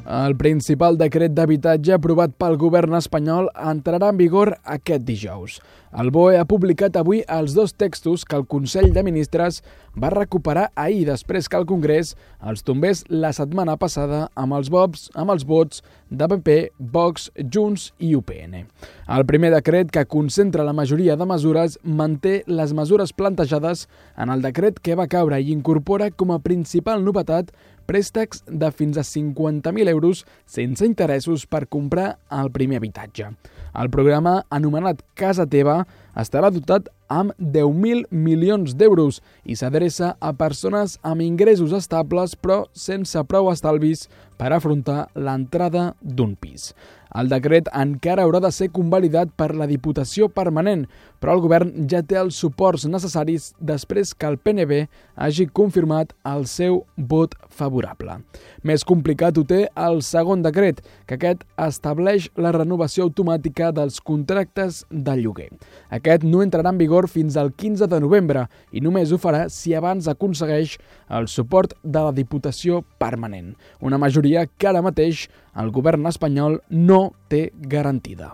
El principal decret d'habitatge aprovat pel govern espanyol entrarà en vigor aquest dijous. El BOE ha publicat avui els dos textos que el Consell de Ministres va recuperar ahir després que el Congrés els tombés la setmana passada amb els vots de PP, Vox, Junts i UPN. El primer decret, que concentra la majoria de mesures, manté les mesures plantejades en el decret que va caure i incorpora com a principal novetat préstecs de fins a 50.000 euros sense interessos per comprar el primer habitatge. El programa, anomenat Casa Teva, estarà dotat amb 10.000 milions d'euros i s'adreça a persones amb ingressos estables però sense prou estalvis per afrontar l'entrada d'un pis. El decret encara haurà de ser convalidat per la Diputació Permanent, però el govern ja té els suports necessaris després que el PNB hagi confirmat el seu vot favorable. Més complicat ho té el segon decret, que aquest estableix la renovació automàtica dels contractes de lloguer. Aquest no entrarà en vigor fins al 15 de novembre i només ho farà si abans aconsegueix el suport de la Diputació Permanent, una majoria que ara mateix el govern espanyol no té garantida.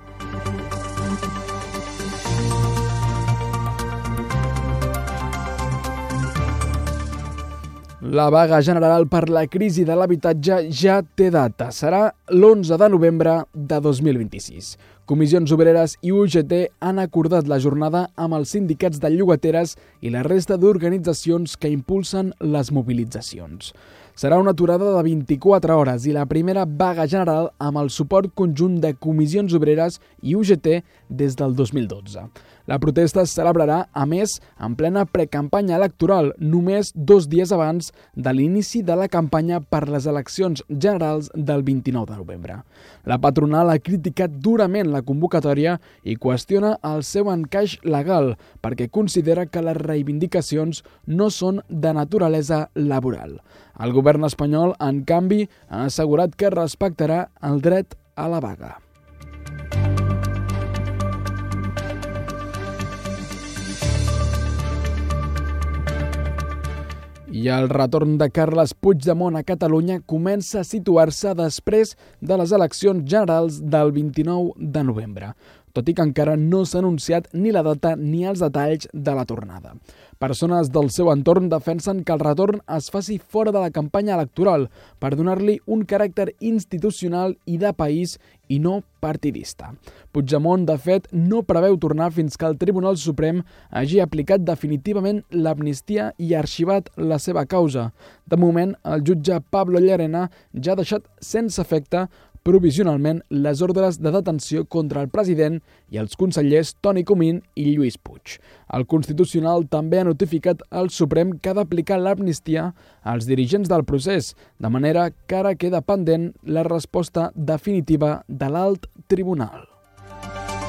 La vaga general per la crisi de l'habitatge ja té data. Serà l'11 de novembre de 2026. Comissions Obreres i UGT han acordat la jornada amb els sindicats de llogateres i la resta d'organitzacions que impulsen les mobilitzacions. Serà una aturada de 24 hores i la primera vaga general amb el suport conjunt de Comissions Obreres i UGT des del 2012. La protesta es celebrarà, a més, en plena precampanya electoral, només 2 dies abans de l'inici de la campanya per les eleccions generals del 29 de novembre. La patronal ha criticat durament la convocatòria i qüestiona el seu encaix legal perquè considera que les reivindicacions no són de naturalesa laboral. El govern espanyol, en canvi, ha assegurat que respectarà el dret a la vaga. I el retorn de Carles Puigdemont a Catalunya comença a situar-se després de les eleccions generals del 29 de novembre, tot i que encara no s'ha anunciat ni la data ni els detalls de la tornada. Persones del seu entorn defensen que el retorn es faci fora de la campanya electoral per donar-li un caràcter institucional i de país i no partidista. Puigdemont, de fet, no preveu tornar fins que el Tribunal Suprem hagi aplicat definitivament l'amnistia i arxivat la seva causa. De moment, el jutge Pablo Llarena ja ha deixat sense efecte provisionalment les ordres de detenció contra el president i els consellers Toni Comín i Lluís Puig. El Constitucional també ha notificat al Suprem que ha d'aplicar l'amnistia als dirigents del procés, de manera que ara queda pendent la resposta definitiva de l'Alt Tribunal.